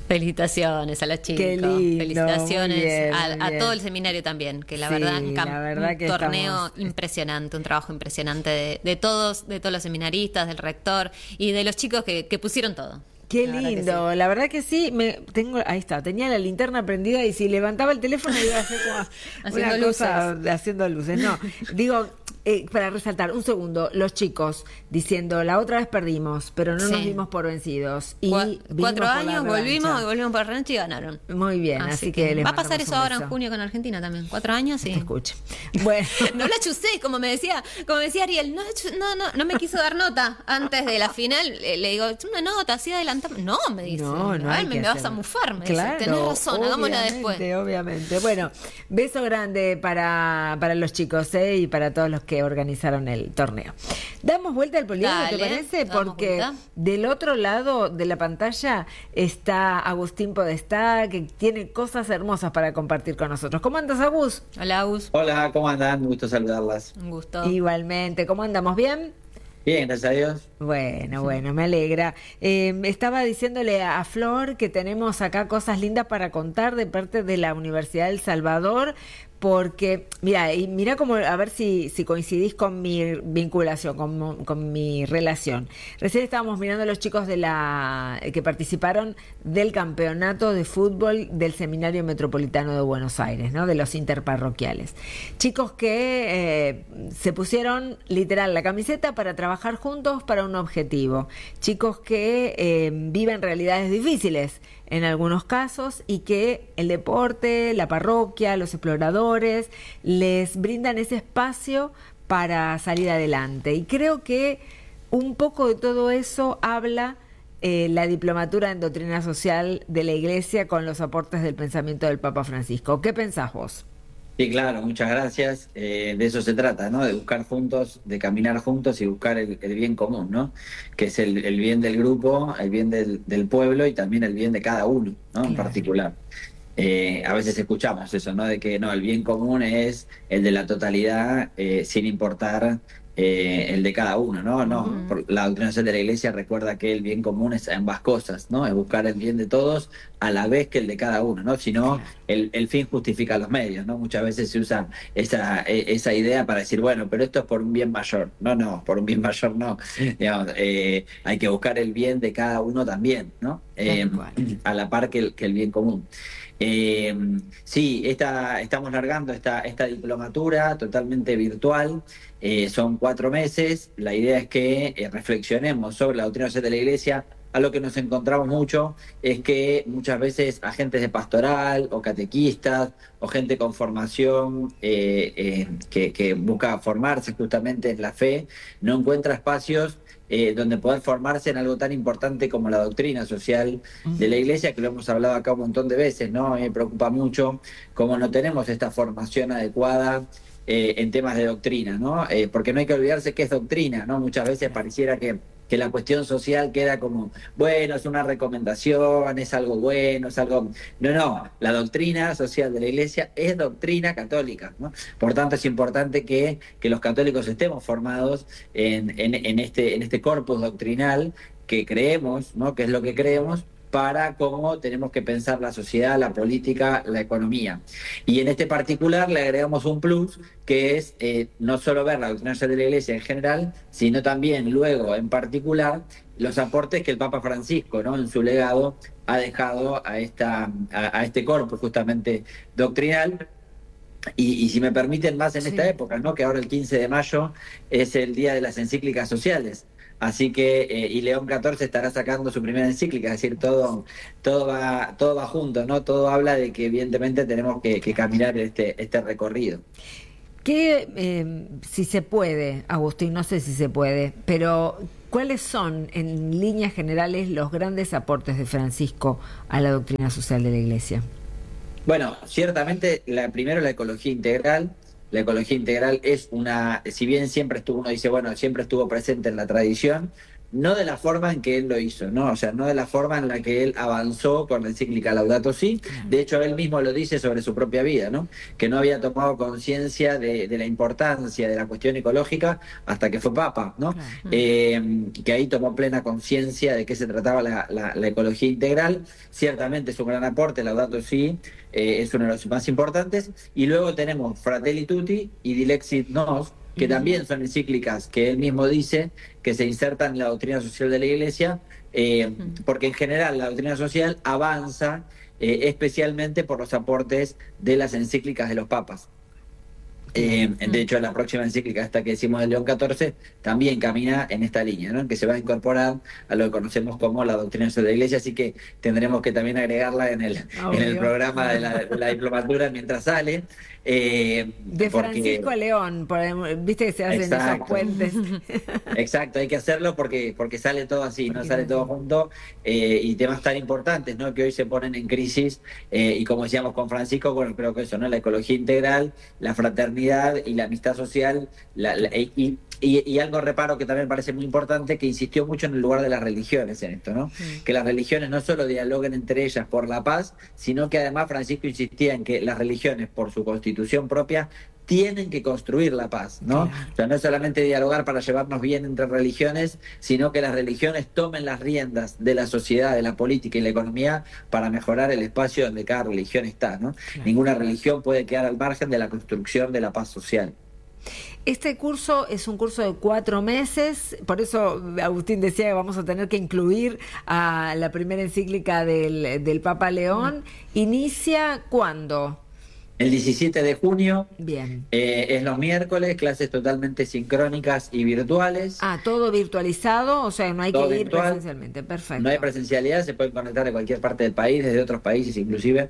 Felicitaciones a los chicos. Qué lindo, felicitaciones muy bien, a todo el seminario también, que la verdad, la que un torneo estamos... impresionante, un trabajo impresionante de todos los seminaristas, del rector y de los chicos que pusieron todo. Qué La verdad lindo, que sí. la verdad que sí, ahí está, tenía la linterna prendida y si levantaba el teléfono iba a hacer como Haciendo una cosa luces. haciendo luces. No, digo, para resaltar, un segundo, los chicos diciendo, la otra vez perdimos, pero no nos Sí. dimos por vencidos. Y vinimos 4 por la años, revancha. volvimos por la revancha y ganaron. Muy bien, así que les va a pasar mandamos eso un ahora en beso. junio con Argentina también. 4 años, sí. Te escuche. Bueno. No la chusé, como me decía Ariel, no me quiso dar nota antes de la final. Le digo, una nota, así adelantamos. No, me dice. No, A hay ver, que me vas hacer. a mufar, me Claro, dice. Tenés razón, hagámosla después. Obviamente. Bueno, beso grande para los chicos y para todos los que organizaron el torneo. Damos vuelta al poliedro, ¿te Dale, parece? damos Porque vuelta. del otro lado de la pantalla está Agustín Podestá, que tiene cosas hermosas para compartir con nosotros. ¿Cómo andas, Agus? Hola, Agus. Hola, ¿cómo andan? Un gusto saludarlas. Un gusto. Igualmente, ¿cómo andamos? ¿Bien? Bien, gracias a Dios. Bueno, me alegra. Estaba diciéndole a Flor que tenemos acá cosas lindas para contar de parte de la Universidad del Salvador, porque, mira como a ver si coincidís con mi vinculación, con mi relación. Recién estábamos mirando a los chicos que participaron del campeonato de fútbol del Seminario Metropolitano de Buenos Aires, ¿no? De los interparroquiales. Chicos que se pusieron literal la camiseta para trabajar juntos para un objetivo. Chicos que viven realidades difíciles en algunos casos y que el deporte, la parroquia, los exploradores les brindan ese espacio para salir adelante. Y creo que un poco de todo eso habla la diplomatura en doctrina social de la Iglesia con los aportes del pensamiento del Papa Francisco. ¿Qué pensás vos? Sí, claro, muchas gracias. De eso se trata, ¿no? De buscar juntos, de caminar juntos y buscar el bien común, ¿no? Que es el bien del grupo, el bien del pueblo y también el bien de cada uno, ¿no? En particular. A veces escuchamos eso, ¿no? De que no, el bien común es el de la totalidad, sin importar el de cada uno, ¿no? No, la doctrina social de la Iglesia recuerda que el bien común es ambas cosas, ¿no? Es buscar el bien de todos a la vez que el de cada uno, ¿no? Si no, el fin justifica los medios, ¿no? Muchas veces se usa esa idea para decir, bueno, pero esto es por un bien mayor. No, por un bien mayor no. Digamos, hay que buscar el bien de cada uno también, ¿no? A la par que el bien común. Sí, estamos largando esta diplomatura totalmente virtual. Son 4 meses. La idea es que reflexionemos sobre la doctrina social de la Iglesia. A lo que nos encontramos mucho es que muchas veces agentes de pastoral o catequistas o gente con formación que busca formarse justamente en la fe no encuentra espacios donde poder formarse en algo tan importante como la doctrina social de la Iglesia, que lo hemos hablado acá un montón de veces, ¿no? A mí me preocupa mucho cómo no tenemos esta formación adecuada en temas de doctrina, ¿no? Porque no hay que olvidarse que es doctrina, ¿no? Muchas veces pareciera que la cuestión social queda como, bueno, es una recomendación, es algo bueno, es algo... No, la doctrina social de la Iglesia es doctrina católica, ¿no? Por tanto, es importante que los católicos estemos formados en este corpus doctrinal que creemos, ¿no? Que es lo que creemos, para cómo tenemos que pensar la sociedad, la política, la economía. Y en este particular le agregamos un plus, que es no solo ver la doctrina social de la Iglesia en general, sino también luego, en particular, los aportes que el Papa Francisco, ¿no? En su legado ha dejado a este corpus justamente doctrinal. Y si me permiten más en esta época, ¿no? Que ahora el 15 de mayo es el día de las encíclicas sociales. Así que, y León XIV estará sacando su primera encíclica, es decir, todo va junto, ¿no? Todo habla de que evidentemente tenemos que caminar este recorrido. Si se puede, Agustín, no sé si se puede, pero ¿cuáles son en líneas generales los grandes aportes de Francisco a la doctrina social de la Iglesia? Bueno, ciertamente, primero la ecología integral. La ecología integral es si bien siempre estuvo, uno dice, bueno, siempre estuvo presente en la tradición, no de la forma en que él lo hizo, ¿no? O sea, no de la forma en la que él avanzó con la encíclica Laudato Si. De hecho, él mismo lo dice sobre su propia vida, ¿no? Que no había tomado conciencia de la importancia de la cuestión ecológica hasta que fue papa, ¿no? Que ahí tomó plena conciencia de qué se trataba la ecología integral. Ciertamente es un gran aporte, Laudato Si, es uno de los más importantes. Y luego tenemos Fratelli Tutti y Dilexit Nos, que también son encíclicas que él mismo dice que se insertan en la doctrina social de la Iglesia, porque en general la doctrina social avanza especialmente por los aportes de las encíclicas de los papas. De hecho, la próxima encíclica, esta que decimos de León XIV, también camina en esta línea, ¿no? Que se va a incorporar a lo que conocemos como la doctrina social de la Iglesia, así que tendremos que también agregarla en el programa de la diplomatura mientras sale. De Francisco a León, viste que se hacen esos puentes. Exacto, hay que hacerlo porque sale todo así, no sale todo junto, y temas tan importantes, ¿no? Que hoy se ponen en crisis, y como decíamos con Francisco, bueno, creo que eso, ¿no? La ecología integral, la fraternidad y la amistad social, y algo reparo que también parece muy importante, que insistió mucho en el lugar de las religiones en esto, ¿no? Que las religiones no solo dialoguen entre ellas por la paz, sino que además Francisco insistía en que las religiones, por su constitución propia, tienen que construir la paz, ¿no? Claro. O sea, no es solamente dialogar para llevarnos bien entre religiones, sino que las religiones tomen las riendas de la sociedad, de la política y la economía para mejorar el espacio donde cada religión está, ¿no? Claro. Ninguna religión puede quedar al margen de la construcción de la paz social. Este curso es un curso de 4 meses, por eso Agustín decía que vamos a tener que incluir a la primera encíclica del Papa León. ¿Inicia cuándo? El 17 de junio. Bien. Es los miércoles, clases totalmente sincrónicas y virtuales. Todo virtualizado, o sea, no hay todo que virtual, ir presencialmente. Perfecto. No hay presencialidad, se pueden conectar de cualquier parte del país, desde otros países inclusive.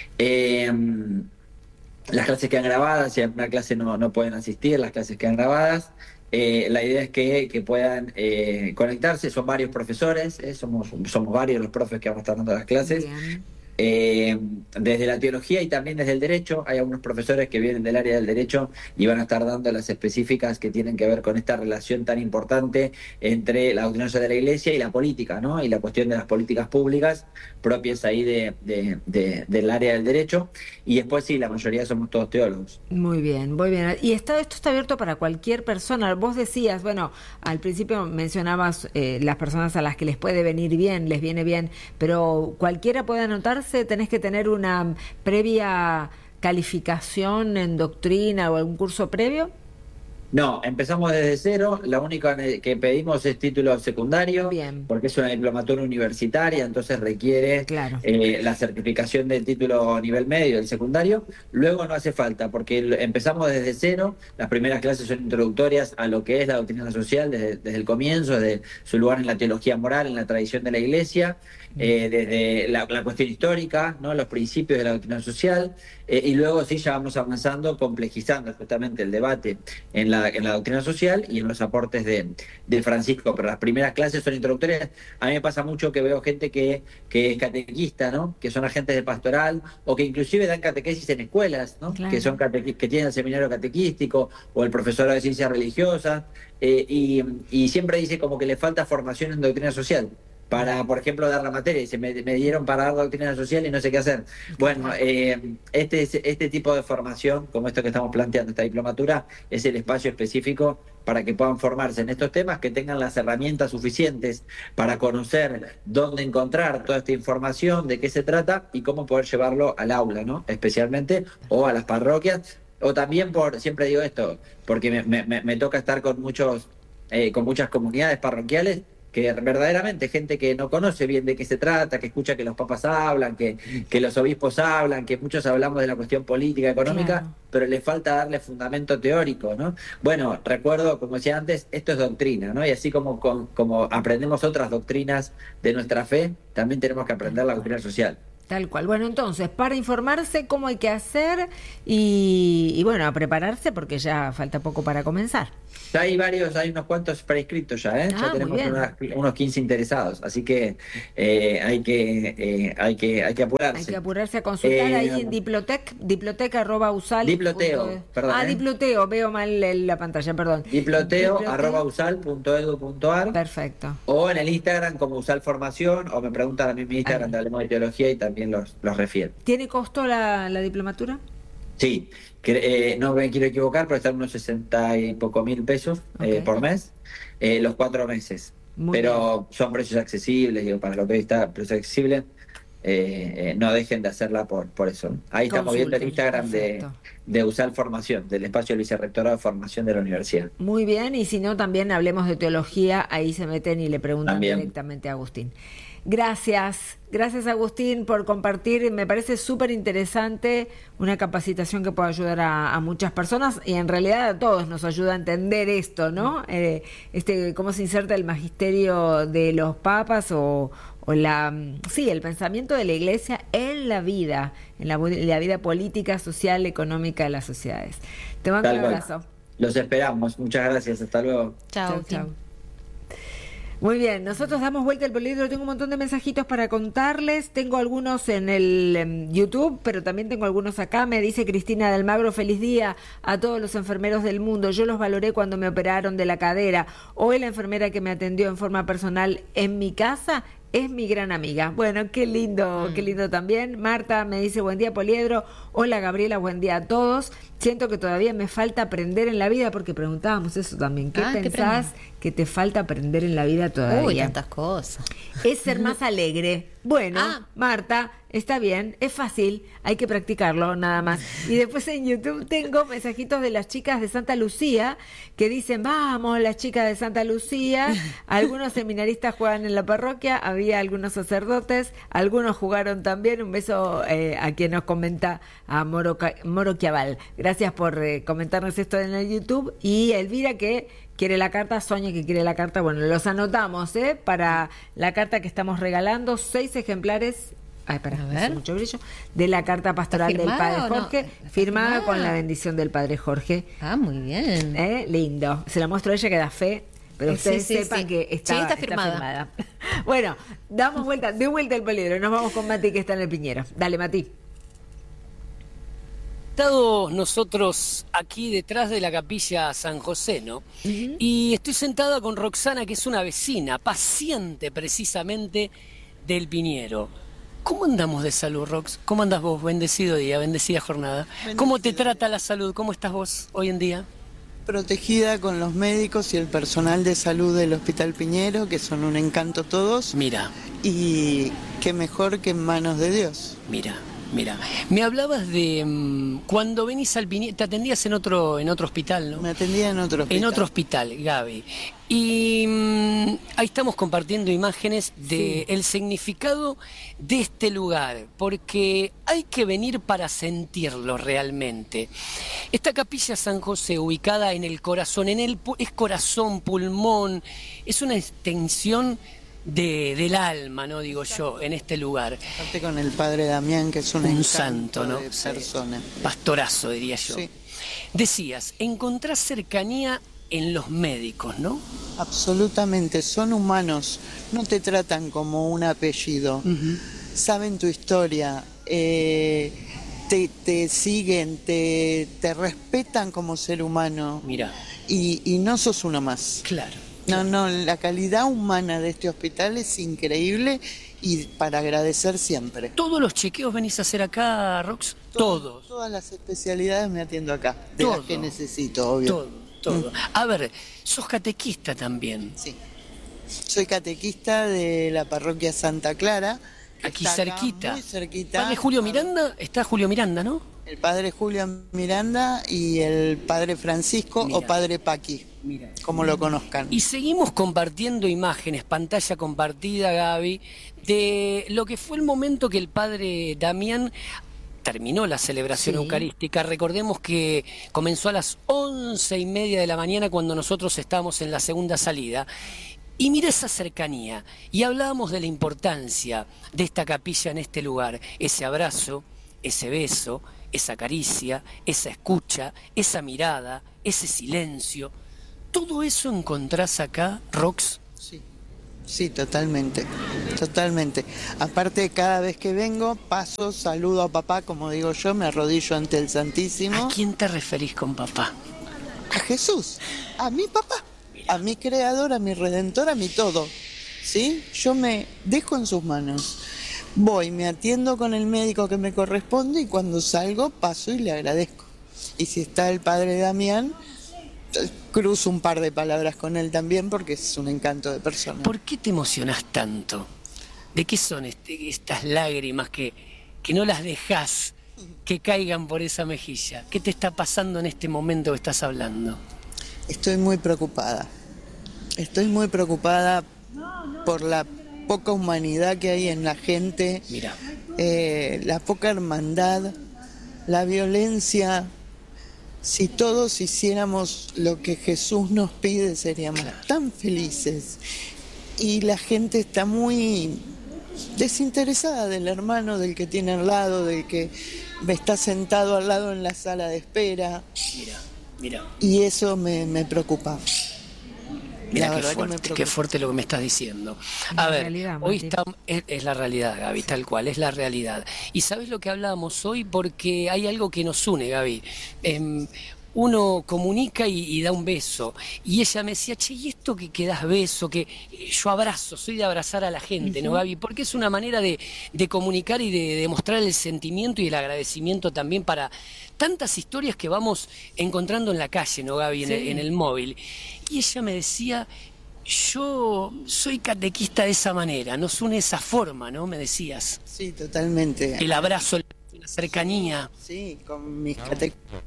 Las clases quedan grabadas, si alguna clase no pueden asistir, las clases quedan grabadas. La idea es que puedan conectarse, son varios profesores, somos varios los profes que vamos a estar dando las clases. Bien. Desde la teología y también desde el derecho. Hay algunos profesores que vienen del área del derecho y van a estar dando las específicas que tienen que ver con esta relación tan importante entre la doctrina social de la Iglesia y la política, ¿no? Y la cuestión de las políticas públicas propias ahí del área del derecho. Y después sí, la mayoría somos todos teólogos. Muy bien, muy bien. Y esto está abierto para cualquier persona. Vos decías, bueno, al principio mencionabas las personas a las que les puede venir bien, les viene bien, pero cualquiera puede anotarse. ¿Tenés que tener una previa calificación en doctrina o algún curso previo? No, empezamos desde cero. La única que pedimos es título secundario. Bien. Porque es una diplomatura universitaria, entonces requiere la certificación del título nivel medio, del secundario. Luego no hace falta, porque empezamos desde cero. Las primeras clases son introductorias a lo que es la doctrina social desde el comienzo, desde su lugar en la teología moral, en la tradición de la Iglesia, desde la cuestión histórica, ¿no? Los principios de la doctrina social, y luego sí ya vamos avanzando, complejizando justamente el debate en la doctrina social y en los aportes de Francisco. Pero las primeras clases son introductorias. A mí me pasa mucho que veo gente que es catequista, ¿no? Que son agentes de pastoral, o que inclusive dan catequesis en escuelas, ¿no? Claro. Que son que tienen el seminario catequístico o el profesorado de ciencias religiosas, y siempre dice como que le falta formación en doctrina social para, por ejemplo, dar la materia. Dice, me dieron para dar doctrina social y no sé qué hacer. Bueno, este tipo de formación, como esto que estamos planteando, esta diplomatura, es el espacio específico para que puedan formarse en estos temas, que tengan las herramientas suficientes para conocer dónde encontrar toda esta información, de qué se trata y cómo poder llevarlo al aula, ¿no? Especialmente, o a las parroquias, o también siempre digo esto, porque me toca estar con muchas comunidades parroquiales, que verdaderamente gente que no conoce bien de qué se trata, que escucha que los papas hablan, que los obispos hablan, que muchos hablamos de la cuestión política, económica, claro, pero le falta darle fundamento teórico, ¿no? Bueno, recuerdo, como decía antes, esto es doctrina, ¿no? Y así como aprendemos otras doctrinas de nuestra fe, también tenemos que aprender la doctrina social. Tal cual. Bueno, entonces, para informarse cómo hay que hacer y bueno, a prepararse porque ya falta poco para comenzar. Ya hay unos cuantos preinscritos ya, ¿eh? Ya Muy tenemos bien. unos 15 interesados, así que hay que Hay que apurarse. apurarse a consultar ahí en diplotec@usal. Diploteo, perdón, Diploteo, veo mal la pantalla, perdón. diploteo@usal.edu.ar. Perfecto. O en el Instagram como Usal Formación, o me preguntan a mí en mi Instagram de Hablemos de Teología y también los refiero. ¿Tiene costo la diplomatura? Sí, no me quiero equivocar, pero están unos 60 y poco mil pesos Ok. por mes, los 4 meses. Muy Pero son precios accesibles, digo, para lo que hoy está precio accesible, no dejen de hacerla por eso. Ahí estamos viendo el Consulten, Instagram perfecto. de Usal Formación, del espacio del Vicerrectorado de Formación de la Universidad. Muy bien, y si no, también Hablemos de Teología, ahí se meten y le preguntan También. directamente a Agustín. Gracias Agustín por compartir, me parece súper interesante, una capacitación que puede ayudar a muchas personas y en realidad a todos nos ayuda a entender esto, ¿no? Cómo se inserta el magisterio de los papas o el pensamiento de la Iglesia en la vida, en la vida política, social, económica de las sociedades. Te mando un Tal cual. abrazo. Los esperamos, muchas gracias, hasta luego. Chao. Chau. Muy bien, nosotros damos vuelta al polígono. Tengo un montón de mensajitos para contarles. Tengo algunos en el YouTube, pero también tengo algunos acá. Me dice Cristina del Magro: feliz día a todos los enfermeros del mundo. Yo los valoré cuando me operaron de la cadera. Hoy la enfermera que me atendió en forma personal en mi casa es mi gran amiga. Bueno, qué lindo también. Marta me dice: buen día, Poliedro. Hola, Gabriela, buen día a todos. Siento que todavía me falta aprender en la vida, porque preguntábamos eso también. ¿Qué pensás que te falta aprender en la vida todavía? Uy, tantas cosas. Es ser más alegre. Bueno, Ah. Marta, está bien, es fácil, hay que practicarlo nada más. Y después en YouTube tengo mensajitos de las chicas de Santa Lucía que dicen: vamos, las chicas de Santa Lucía. Algunos seminaristas juegan en la parroquia, había algunos sacerdotes, algunos jugaron también. Un beso a quien nos comenta, a Moro Chiaval. Gracias por comentarnos esto en el YouTube. Y Elvira, que quiere la carta, Sonia, que quiere la carta. Bueno, los anotamos para la carta que estamos regalando, 6 ejemplares. Ay, A ver. hace mucho brillo, de la carta pastoral del firmada Padre o no? Jorge, ¿Está firmada firmada? con la bendición del Padre Jorge. Muy bien. Lindo. Se la muestro a ella, que da fe, pero ustedes Sí, sepan sí. que está firmada. Bueno, damos vuelta, de vuelta al poliedro. Nos vamos con Mati, que está en el Piñero. Dale, Mati. Estamos nosotros aquí detrás de la capilla San José, ¿no? Y estoy sentada con Roxana, que es una vecina, paciente precisamente del Piñero. ¿Cómo andamos de salud, Rox? ¿Cómo andas vos? Bendecido día, bendecida jornada. ¿Cómo te trata la salud? ¿Cómo estás vos hoy en día? Protegida con los médicos y el personal de salud del Hospital Piñero, que son un encanto todos, Mira, y qué mejor que en manos de Dios. mira. Me hablabas de cuando venís al Piñero, te atendías en otro hospital, ¿no? Me atendía en otro hospital. En otro hospital, Gaby. Y ahí estamos compartiendo imágenes del significado de este lugar, porque hay que venir para sentirlo realmente. Esta capilla San José, ubicada en el corazón, es corazón, pulmón, es una extensión del alma, ¿no? Digo yo, en este lugar. Aparte con el padre Damián, que es un encanto santo, ¿no? de persona. Pastorazo, diría yo. Sí. Decías, encontrás cercanía en los médicos, ¿no? Absolutamente, son humanos, no te tratan como un apellido, saben tu historia, te siguen, te respetan como ser humano. Mira, Y no sos uno más. claro. No, la calidad humana de este hospital es increíble y para agradecer siempre. ¿Todos los chequeos venís a hacer acá, Rox? Todos. Todas las especialidades me atiendo acá, de Todo. las que necesito, obvio. Todo. A ver, sos catequista también. Sí. Soy catequista de la parroquia Santa Clara. que Aquí está acá, cerquita. muy cerquita. Padre Julio Miranda, está Julio Miranda, ¿no? El padre Julio Miranda y el padre Francisco Mira. o padre Paqui, como lo conozcan. Y seguimos compartiendo imágenes, pantalla compartida, Gaby, de lo que fue el momento que el padre Damián terminó la celebración Sí. eucarística. Recordemos que comenzó a las 11:30 de la mañana cuando nosotros estábamos en la segunda salida. Y mira esa cercanía. Y hablábamos de la importancia de esta capilla en este lugar. Ese abrazo, ese beso, esa caricia, esa escucha, esa mirada, ese silencio. ¿Todo eso encontrás acá, Rox? Sí, sí, totalmente, totalmente. Aparte, cada vez que vengo, paso, saludo a papá, como digo yo, me arrodillo ante el Santísimo. ¿A quién te referís con papá? A Jesús, a mi papá, a mi creador, a mi redentor, a mi todo. ¿Sí? Yo me dejo en sus manos. Voy, me atiendo con el médico que me corresponde y cuando salgo paso y le agradezco. Y si está el padre Damián, cruzo un par de palabras con él también porque es un encanto de persona. ¿Por qué te emocionás tanto? ¿De qué son estas lágrimas que no las dejás que caigan por esa mejilla? ¿Qué te está pasando en este momento que estás hablando? Estoy muy preocupada. Estoy muy preocupada por la poca humanidad que hay en la gente. Mira. La poca hermandad, la violencia. Si todos hiciéramos lo que Jesús nos pide, seríamos tan felices. Y la gente está muy desinteresada del hermano, del que tiene al lado, del que está sentado al lado en la sala de espera. Mira. Y eso me preocupa. Mira qué fuerte lo que me estás diciendo. A ver, hoy es la realidad, Gaby, tal cual, es la realidad. Y ¿sabes lo que hablábamos hoy? Porque hay algo que nos une, Gaby. Uno comunica y da un beso. Y ella me decía, che, ¿y esto que das beso? Que yo abrazo, soy de abrazar a la gente, ¿no, Gaby? Porque es una manera de comunicar y de demostrar el sentimiento y el agradecimiento también para tantas historias que vamos encontrando en la calle, ¿no, Gaby? Sí. En el móvil. Y ella me decía, yo soy catequista de esa manera, nos une esa forma, ¿no? Me decías. Sí, totalmente. El abrazo, la cercanía. Sí, con mis catequistas.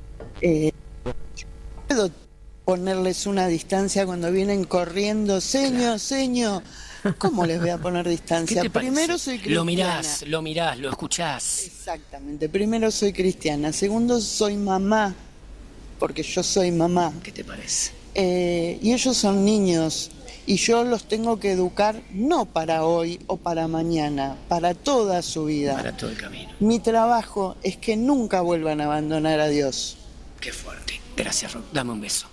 Puedo ponerles una distancia cuando vienen corriendo, señor. ¿Cómo les voy a poner distancia? ¿Qué te parece? Primero soy cristiana. Lo mirás, lo escuchás. Exactamente. Primero soy cristiana. Segundo soy mamá, porque yo soy mamá. ¿Qué te parece? Y ellos son niños. Y yo los tengo que educar no para hoy o para mañana, para toda su vida. Para todo el camino. Mi trabajo es que nunca vuelvan a abandonar a Dios. Qué fuerte. Gracias, Rox. Dame un beso.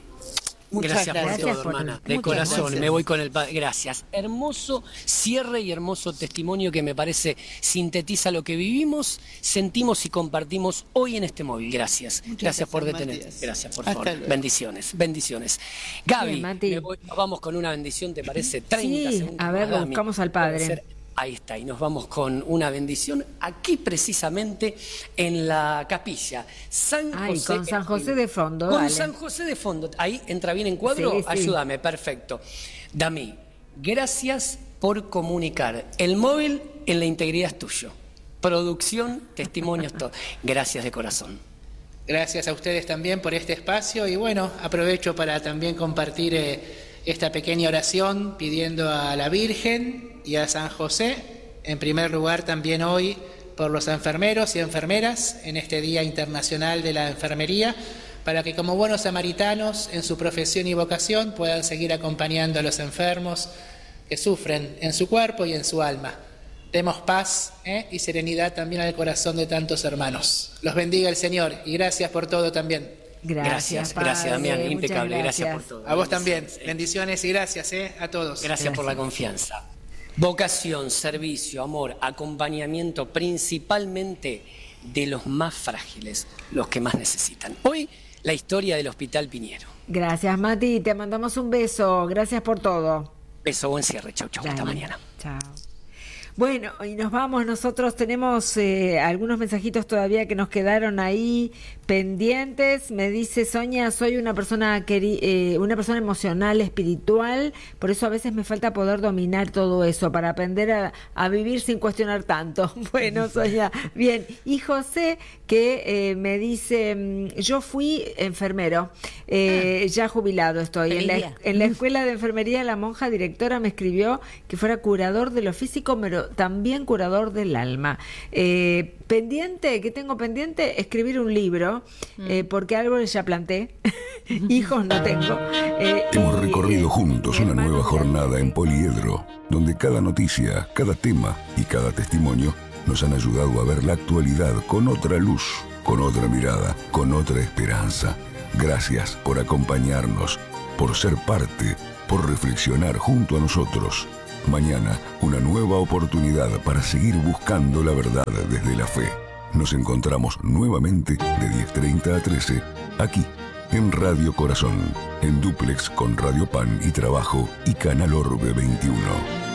Muchas Gracias por todo, hermana. De corazón, gracias. me voy con el padre. Gracias. Hermoso cierre y hermoso testimonio que me parece sintetiza lo que vivimos, sentimos y compartimos hoy en este móvil. Gracias. Gracias por detenerte. Matías. Gracias, por Hasta favor. luego. Bendiciones. Gaby, Bien, Mati. nos vamos con una bendición, ¿te parece? 30 Sí, segundos. a ver, más, Dami. buscamos al padre. Ahí está, y nos vamos con una bendición aquí precisamente en la capilla San José. Con San José de fondo, Con dale. San José de fondo. Ahí entra bien en cuadro. Sí, sí. Ayúdame, perfecto. Dami, gracias por comunicar. El móvil en la integridad es tuyo. Producción, testimonios, todo. Gracias de corazón. Gracias a ustedes también por este espacio y bueno, aprovecho para también compartir esta pequeña oración pidiendo a la Virgen y a San José, en primer lugar también hoy por los enfermeros y enfermeras en este Día Internacional de la Enfermería, para que como buenos samaritanos en su profesión y vocación puedan seguir acompañando a los enfermos que sufren en su cuerpo y en su alma. Demos paz y serenidad también al corazón de tantos hermanos. Los bendiga el Señor y gracias por todo también. Gracias, padre, Damián, muchas impecable. Gracias por todo. A vos también. Bendiciones y gracias a todos. Gracias por la confianza. Vocación, servicio, amor, acompañamiento, principalmente de los más frágiles, los que más necesitan. Hoy, la historia del Hospital Piñero. Gracias, Mati. Te mandamos un beso. Gracias por todo. Beso, buen cierre. Chau, hasta Dale. mañana. Chao. Bueno, y nos vamos. Nosotros tenemos algunos mensajitos todavía que nos quedaron ahí pendientes. Me dice Sonia, soy una persona emocional, espiritual, por eso a veces me falta poder dominar todo eso, para aprender a vivir sin cuestionar tanto. Bueno, Sonia, bien. Y José, que me dice, yo fui enfermero, ya jubilado estoy. En la escuela de enfermería, la monja directora me escribió que fuera curador de lo físico, pero también curador del alma. ¿Qué tengo pendiente? Escribir un libro, porque árboles ya planté, hijos no tengo. Hemos recorrido juntos una nueva jornada en Poliedro, donde cada noticia, cada tema y cada testimonio nos han ayudado a ver la actualidad con otra luz, con otra mirada, con otra esperanza. Gracias por acompañarnos, por ser parte, por reflexionar junto a nosotros. Mañana, una nueva oportunidad para seguir buscando la verdad desde la fe. Nos encontramos nuevamente de 10:30 a 13, aquí, en Radio Corazón, en dúplex con Radio Pan y Trabajo y Canal Orbe 21.